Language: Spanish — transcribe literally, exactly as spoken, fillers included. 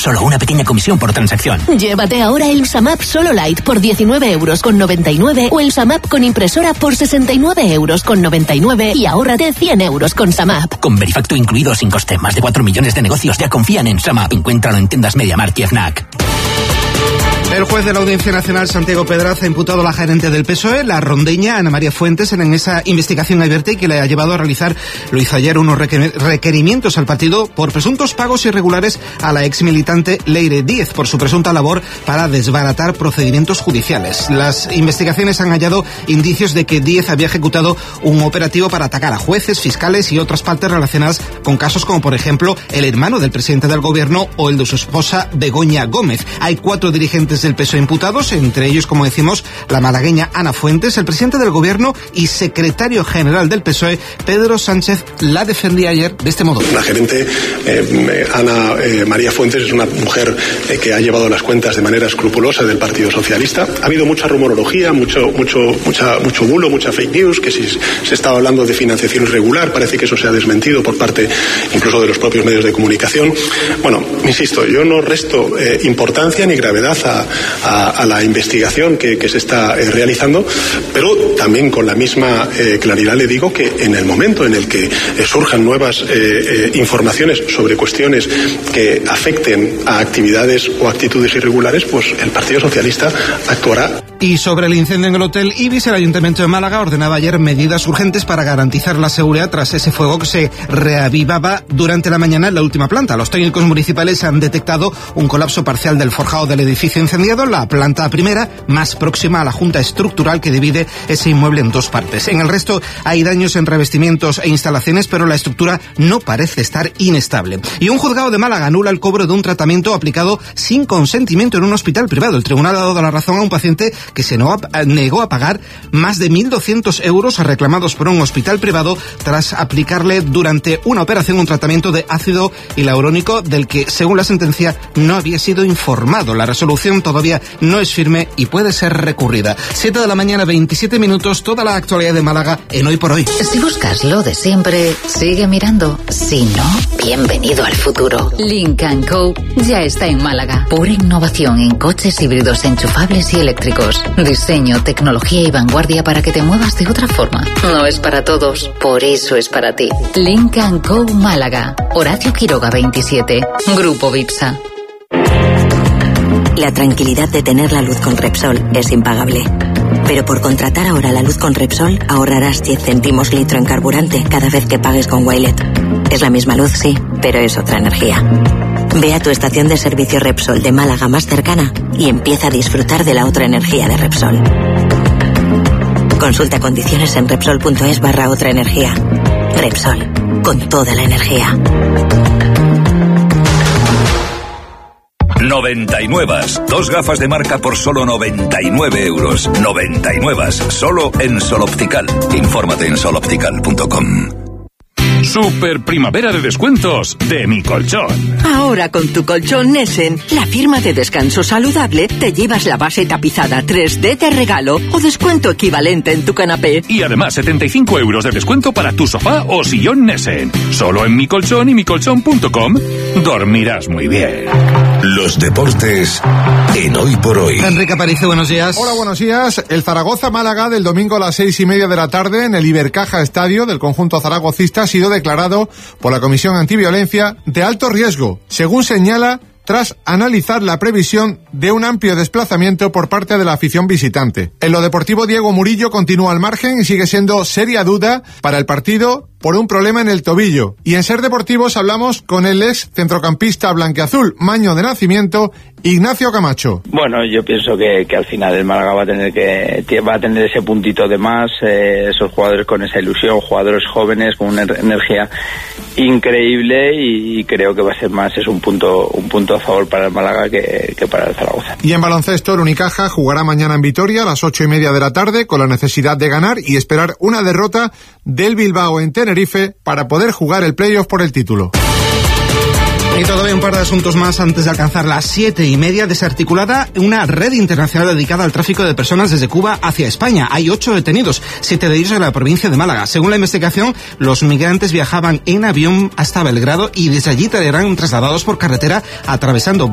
Solo una pequeña comisión por transacción. Llévate ahora el Samap Solo Light por diecinueve euros con noventa y nueve o el Samap con impresora por sesenta y nueve euros con noventa y nueve y ahórrate cien euros con Samap. Con Verifacto incluido sin coste, más de cuatro millones de negocios ya confían en Samap. Encuéntralo en tiendas MediaMarkt y FNAC. El juez de la Audiencia Nacional, Santiago Pedraza, ha imputado a la gerente del P S O E, la rondeña Ana María Fuentes, en esa investigación abierta y que le ha llevado a realizar, lo hizo ayer, unos requerimientos al partido por presuntos pagos irregulares a la ex militante Leire Díez por su presunta labor para desbaratar procedimientos judiciales. Las investigaciones han hallado indicios de que Díez había ejecutado un operativo para atacar a jueces, fiscales y otras partes relacionadas con casos como, por ejemplo, el hermano del presidente del gobierno o el de su esposa Begoña Gómez. Hay cuatro dirigentes del P S O E imputados, entre ellos, como decimos, la malagueña Ana Fuentes. El presidente del gobierno y secretario general del P S O E, Pedro Sánchez, la defendía ayer de este modo. La gerente eh, Ana eh, María Fuentes es una mujer eh, que ha llevado las cuentas de manera escrupulosa del Partido Socialista. Ha habido mucha rumorología, mucho, mucho, mucha, mucho bulo, mucha fake news, que si se estaba hablando de financiación irregular, parece que eso se ha desmentido por parte incluso de los propios medios de comunicación. Bueno, insisto, yo no resto eh, importancia ni gravedad a A, a la investigación que, que se está eh, realizando, pero también con la misma eh, claridad le digo que en el momento en el que eh, surjan nuevas eh, eh, informaciones sobre cuestiones que afecten a actividades o actitudes irregulares, pues el Partido Socialista actuará. Y sobre el incendio en el Hotel Ibis, el Ayuntamiento de Málaga ordenaba ayer medidas urgentes para garantizar la seguridad tras ese fuego que se reavivaba durante la mañana en la última planta. Los técnicos municipales han detectado un colapso parcial del forjado del edificio incendiado, la planta primera, más próxima a la junta estructural que divide ese inmueble en dos partes. En el resto hay daños en revestimientos e instalaciones, pero la estructura no parece estar inestable. Y un juzgado de Málaga anula el cobro de un tratamiento aplicado sin consentimiento en un hospital privado. El tribunal ha dado la razón a un paciente que se negó a pagar más de mil doscientos euros reclamados por un hospital privado tras aplicarle durante una operación un tratamiento de ácido hialurónico del que, según la sentencia, no había sido informado. La resolución todavía no es firme y puede ser recurrida. siete de la mañana, veintisiete minutos, toda la actualidad de Málaga en Hoy por Hoy. Si buscas lo de siempre, sigue mirando. Si no, bienvenido al futuro. Lynk and Co ya está en Málaga. Pura innovación en coches híbridos enchufables y eléctricos. Diseño, tecnología y vanguardia para que te muevas de otra forma. No es para todos, por eso es para ti. Lynk and Co Málaga. Horacio Quiroga veintisiete. Grupo Vipsa. La tranquilidad de tener la luz con Repsol es impagable. Pero por contratar ahora la luz con Repsol ahorrarás diez céntimos litro en carburante cada vez que pagues con Wilet. Es la misma luz, sí, pero es otra energía. Ve a tu estación de servicio Repsol de Málaga más cercana y empieza a disfrutar de la otra energía de Repsol. Consulta condiciones en Repsol.es barra otra energía. Repsol, con toda la energía. noventa y nueve. Dos gafas de marca por solo noventa y nueve euros. noventa y nueve. Solo en Sol Optical. Infórmate en sol optical punto com. Super primavera de descuentos de Mi Colchón. Ahora con tu colchón Nessen, la firma de descanso saludable, te llevas la base tapizada tres D de regalo o descuento equivalente en tu canapé. Y además setenta y cinco euros de descuento para tu sofá o sillón Nessen. Solo en Mi Colchón y mi colchón punto com. Dormirás muy bien. Los deportes en Hoy por Hoy. Enrique Aparicio, buenos días. Hola, buenos días. El Zaragoza-Málaga del domingo a las seis y media de la tarde en el Ibercaja Estadio del conjunto zaragocista ha sido declarado por la Comisión Antiviolencia de alto riesgo, según señala, tras analizar la previsión de un amplio desplazamiento por parte de la afición visitante. En lo deportivo, Diego Murillo continúa al margen y sigue siendo seria duda para el partido por un problema en el tobillo. Y en Ser Deportivos hablamos con el ex centrocampista blanqueazul, maño de nacimiento, Ignacio Camacho. Bueno, yo pienso que, que al final el Málaga va a tener que va a tener ese puntito de más, eh, esos jugadores con esa ilusión, jugadores jóvenes con una energía increíble, y creo que va a ser más, es un punto un punto a favor para el Málaga que, que para el Zaragoza. Y en baloncesto, el Unicaja jugará mañana en Vitoria a las ocho y media de la tarde con la necesidad de ganar y esperar una derrota del Bilbao en Tenerife para poder jugar el playoff por el título. Y todavía un par de asuntos más antes de alcanzar las siete y media. Desarticulada una red internacional dedicada al tráfico de personas desde Cuba hacia España. Hay ocho detenidos, siete de ellos en la provincia de Málaga. Según la investigación, los migrantes viajaban en avión hasta Belgrado y desde allí eran trasladados por carretera atravesando